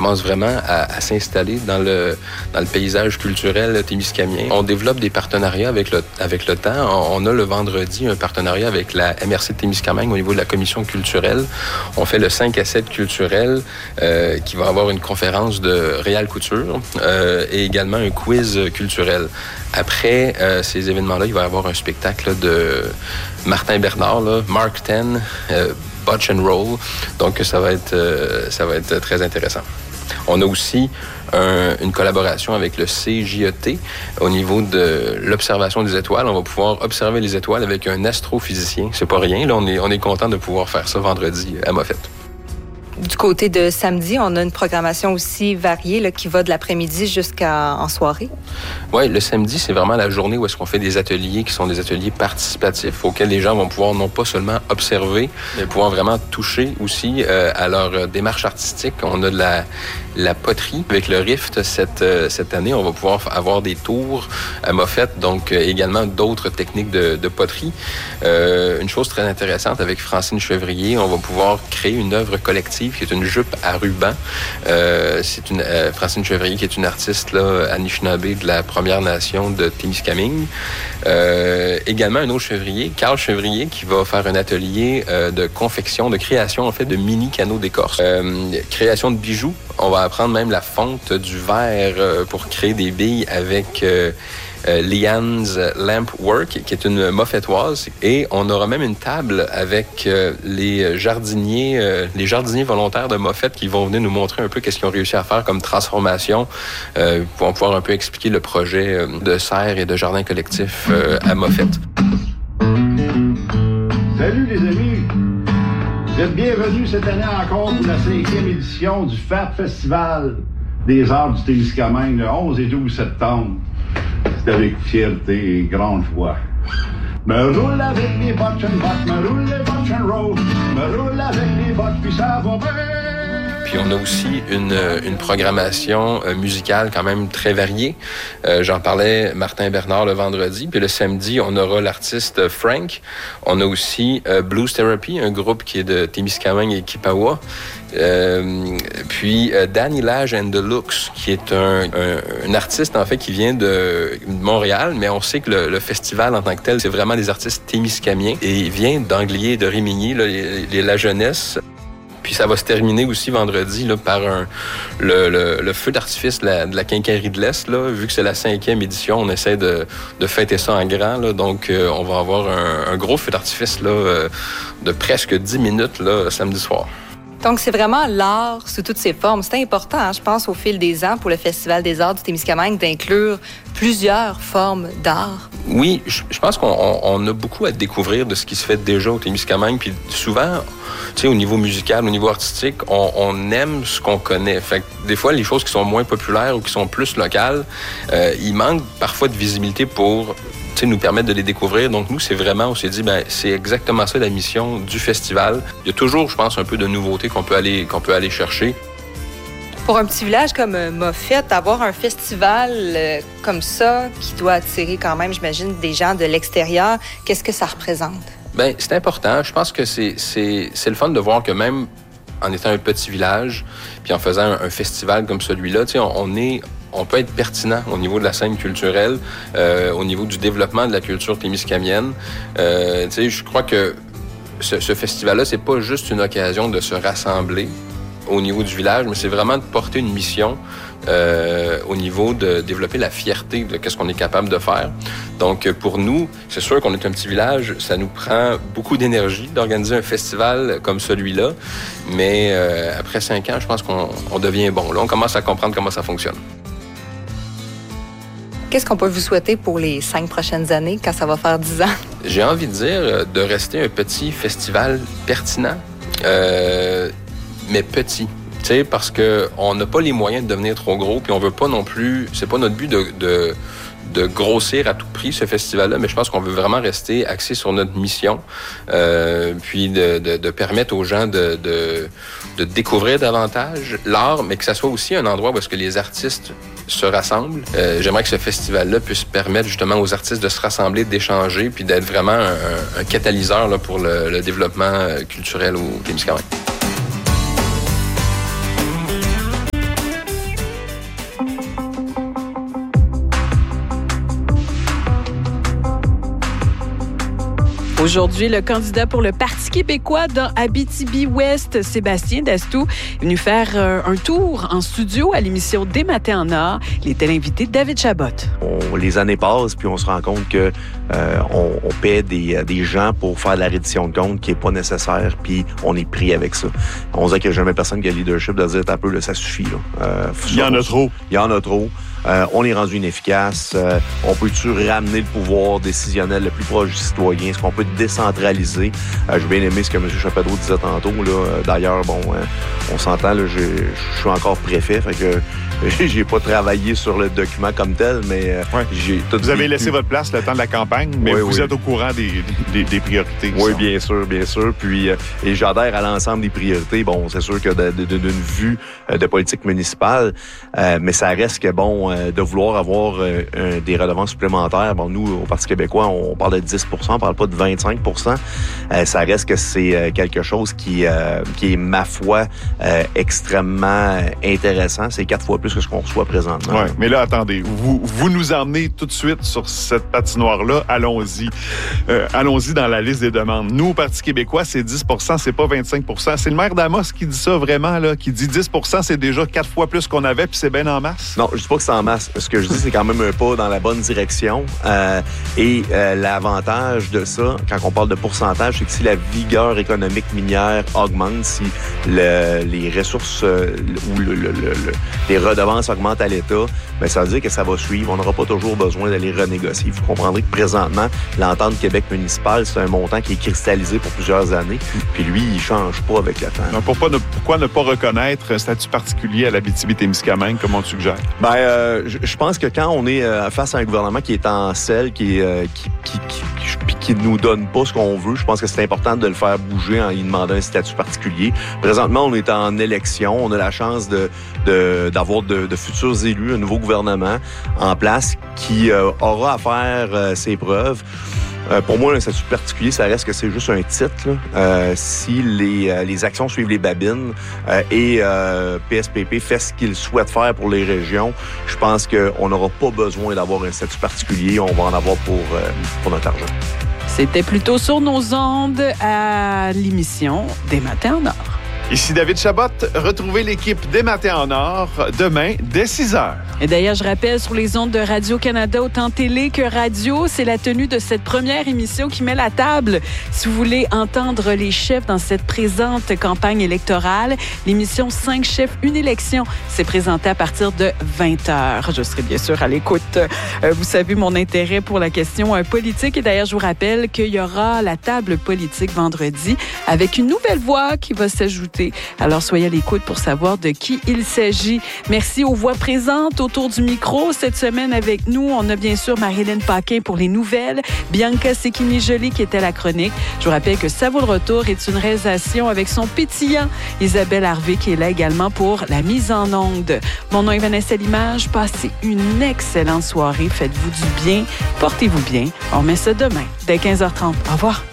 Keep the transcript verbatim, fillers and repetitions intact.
commence vraiment à, à s'installer dans le, dans le paysage culturel témiscamien. On développe des partenariats avec le, avec le temps. On, on a le vendredi un partenariat avec la M R C de Témiscamingue au niveau de la commission culturelle. On fait le cinq à sept culturel euh, qui va avoir une conférence de réal couture euh, et également un quiz culturel. Après euh, ces événements-là, il va y avoir un spectacle là, de Martin Bernard, là, Mark Ten, euh, Botch and Roll. Donc, ça va être, euh, ça va être très intéressant. On a aussi un, une collaboration avec le C J E T au niveau de l'observation des étoiles. On va pouvoir observer les étoiles avec un astrophysicien. C'est pas rien. Là, on est, on est content de pouvoir faire ça vendredi à Moffett. Du côté de samedi, on a une programmation aussi variée là, qui va de l'après-midi jusqu'à en soirée. Oui, le samedi, c'est vraiment la journée où est-ce qu'on fait des ateliers qui sont des ateliers participatifs auxquels les gens vont pouvoir non pas seulement observer, mais pouvoir vraiment toucher aussi euh, à leur démarche artistique. On a de la, la poterie avec le Rift cette, euh, cette année. On va pouvoir avoir des tours à Moffett, donc euh, également d'autres techniques de, de poterie. Euh, une chose très intéressante avec Francine Chevrier, on va pouvoir créer une œuvre collective qui est une jupe à ruban. Euh, c'est une euh, Francine Chevrier qui est une artiste là, Anishinaabe de la Première Nation de Témiscamingue. Euh, également un autre chevrier, Carl Chevrier, qui va faire un atelier euh, de confection, de création en fait de mini canaux d'écorce. Euh, création de bijoux. On va apprendre même la fonte du verre euh, pour créer des billes avec euh, Euh, Liane's Lamp Work, qui est une moffettoise. Et on aura même une table avec euh, les jardiniers, euh, les jardiniers volontaires de Moffett qui vont venir nous montrer un peu qu'est-ce qu'ils ont réussi à faire comme transformation euh, pour pouvoir un peu expliquer le projet euh, de serre et de jardin collectif euh, à Moffett. Salut les amis! Vous êtes bienvenus cette année encore pour la cinquième édition du F A T Festival des Arts du Témiscamingue le onze et douze septembre. C'est avec fierté et grande joie. Me roule avec les botch and bot, me roule les botch and roll, me roule avec les botch, puis ça va bien. Puis on a aussi une, une programmation musicale quand même très variée. Euh, j'en parlais Martin Bernard le vendredi, puis le samedi, on aura l'artiste Frank. On a aussi euh, Blues Therapy, un groupe qui est de Témiscamingue et Kipawa. Euh, puis euh, Danny Lage and the Looks, qui est un, un, un artiste en fait qui vient de Montréal, mais on sait que le, le festival en tant que tel, c'est vraiment des artistes témiscamiens et il vient d'Anglier et de Rimini, là, les, les, la jeunesse. Puis ça va se terminer aussi vendredi là, par un, le, le, le feu d'artifice de la, de la Quincaillerie de l'Est. Là. Vu que c'est la cinquième édition, on essaie de, de fêter ça en grand. Là. Donc, euh, on va avoir un, un gros feu d'artifice là, euh, de presque dix minutes là, samedi soir. Donc, c'est vraiment l'art sous toutes ses formes. C'est important, hein, je pense, au fil des ans, pour le Festival des Arts du Témiscamingue, d'inclure plusieurs formes d'art. Oui, je, je pense qu'on on, on a beaucoup à découvrir de ce qui se fait déjà au Témiscamingue. Puis souvent, tu sais, au niveau musical, au niveau artistique, on, on aime ce qu'on connaît. Fait que des fois, les choses qui sont moins populaires ou qui sont plus locales, euh, il manque parfois de visibilité pour nous permettre de les découvrir. Donc, nous, c'est vraiment, on s'est dit, ben c'est exactement ça la mission du festival. Il y a toujours, je pense, un peu de nouveautés qu'on peut aller, qu'on peut aller chercher. Pour un petit village comme Moffett, avoir un festival euh, comme ça, qui doit attirer quand même, j'imagine, des gens de l'extérieur, qu'est-ce que ça représente? Bien, c'est important. Je pense que c'est, c'est, c'est le fun de voir que même en étant un petit village, puis en faisant un, un festival comme celui-là, tu sais, on, on est... on peut être pertinent au niveau de la scène culturelle, euh, au niveau du développement de la culture témiscamienne. Euh, tu sais, je crois que ce, ce festival-là, c'est pas juste une occasion de se rassembler au niveau du village, mais c'est vraiment de porter une mission euh, au niveau de développer la fierté de ce qu'on est capable de faire. Donc, pour nous, c'est sûr qu'on est un petit village, ça nous prend beaucoup d'énergie d'organiser un festival comme celui-là, mais euh, après cinq ans, je pense qu'on on devient bon. Là, on commence à comprendre comment ça fonctionne. Qu'est-ce qu'on peut vous souhaiter pour les cinq prochaines années, quand ça va faire dix ans? J'ai envie de dire de rester un petit festival pertinent, euh, mais petit. Tu sais, parce qu'on n'a pas les moyens de devenir trop gros, puis on veut pas non plus... C'est pas notre but de, de, de grossir à tout prix ce festival-là, mais je pense qu'on veut vraiment rester axé sur notre mission, euh, puis de, de, de permettre aux gens de, de, de découvrir davantage l'art, mais que ça soit aussi un endroit où est-ce que les artistes se rassemblent. Euh, j'aimerais que ce festival-là puisse permettre justement aux artistes de se rassembler, d'échanger, puis d'être vraiment un, un catalyseur là, pour le, le développement culturel au Témiscamingue. Aujourd'hui, le candidat pour le Parti québécois dans Abitibi-Ouest, Sébastien Dastou, est venu faire euh, un tour en studio à l'émission Des Matins en Or. Il était l'invité de David Chabot. On, les années passent, puis on se rend compte que euh, on, on paie des, des gens pour faire de la reddition de comptes qui n'est pas nécessaire, puis on est pris avec ça. On dirait qu'il n'y a jamais personne qui a le leadership de dire « un peu, là, ça suffit. » Euh, Il y en a trop. Il y en a trop. Euh, on est rendu inefficace. Euh, on peut-tu ramener le pouvoir décisionnel le plus proche du citoyen? Est-ce qu'on peut décentraliser? Euh, j'ai bien aimé ce que M. Chapedreau disait tantôt. Là. D'ailleurs, bon, hein, on s'entend, là, je suis encore préfet, fait que j'ai pas travaillé sur le document comme tel, mais ouais. j'ai tout Vous avez laissé votre place le temps de la campagne, mais oui, vous oui. êtes au courant des, des, des priorités. Oui, bien sûr, bien sûr. Puis, euh, et j'adhère à l'ensemble des priorités. Bon, c'est sûr que d'une vue de politique municipale, euh, mais ça reste que, bon, de vouloir avoir euh, un, des redevances supplémentaires. Bon, nous, au Parti québécois, on parle de dix pour cent, on parle pas de vingt-cinq pour cent. Euh, ça reste que c'est euh, quelque chose qui, euh, qui est, ma foi, euh, extrêmement intéressant. C'est quatre fois plus que ce qu'on reçoit présentement. Oui, mais là, attendez. Vous, vous nous emmenez tout de suite sur cette patinoire-là. Allons-y. Euh, allons-y dans la liste des demandes. Nous, au Parti québécois, c'est dix pour cent, c'est pas vingt-cinq pour cent. C'est le maire d'Amos qui dit ça vraiment, là, qui dit dix pour cent, c'est déjà quatre fois plus qu'on avait, puis c'est bien en masse. Non, je dis pas que c'est en masse. Ce que je dis, c'est quand même un pas dans la bonne direction. Euh, et euh, l'avantage de ça, quand on parle de pourcentage, c'est que si la vigueur économique minière augmente, si le, les ressources euh, ou le, le, le, les redevances augmentent à l'État, bien, ça veut dire que ça va suivre. On n'aura pas toujours besoin d'aller renégocier. Vous comprendrez que présentement, l'entente Québec municipale, c'est un montant qui est cristallisé pour plusieurs années. Puis lui, il ne change pas avec le temps. Non, pourquoi, ne, pourquoi ne pas reconnaître un statut particulier à l'Abitibi-Témiscamingue, comme on suggère? Ben, euh, je, je pense que quand on est euh, face à un gouvernement qui est en selle, qui est euh, qui, qui, qui, qui nous donne pas ce qu'on veut, je pense que c'est important de le faire bouger en lui demandant un statut particulier. Présentement, on est en élection. On a la chance de, de d'avoir de, de futurs élus, un nouveau gouvernement en place qui euh, aura à faire euh, ses preuves. Euh, pour moi, un statut particulier, ça reste que c'est juste un titre. Euh, si les, euh, les actions suivent les babines euh, et euh, P S P P fait ce qu'il souhaite faire pour les régions, je pense qu'on n'aura pas besoin d'avoir un statut particulier. On va en avoir pour, euh, pour notre argent. C'était plutôt sur nos ondes à l'émission Des Matins en Or. Ici David Chabot. Retrouvez l'équipe Des Matins en Or demain dès six heures. Et d'ailleurs, je rappelle sur les ondes de Radio-Canada, autant télé que radio, c'est la tenue de cette première émission qui met la table. Si vous voulez entendre les chefs dans cette présente campagne électorale, l'émission cinq chefs, une élection s'est présentée à partir de vingt heures. Je serai bien sûr à l'écoute. Euh, vous savez mon intérêt pour la question euh, politique. Et d'ailleurs, je vous rappelle qu'il y aura la table politique vendredi avec une nouvelle voix qui va s'ajouter. Alors, soyez à l'écoute pour savoir de qui il s'agit. Merci aux voix présentes autour du micro. Cette semaine, avec nous, on a bien sûr Marilyn Paquin pour les nouvelles, Bianca Sekini-Joly qui était la chronique. Je vous rappelle que Ça vaut le retour est une réalisation avec son pétillant Isabelle Harvey qui est là également pour la mise en onde. Mon nom est Vanessa Limage. Passez une excellente soirée. Faites-vous du bien. Portez-vous bien. On remet ça demain dès quinze heures trente. Au revoir.